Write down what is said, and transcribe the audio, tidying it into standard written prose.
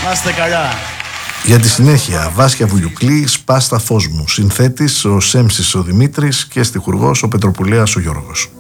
Να είστε καλά. Για τη συνέχεια, Βάσια Βουγιουκλή, «Σπάστα φως μου». Συνθέτης ο Σέμσης ο Δημήτρης και στιχουργός ο Πετροπουλέας ο Γιώργος.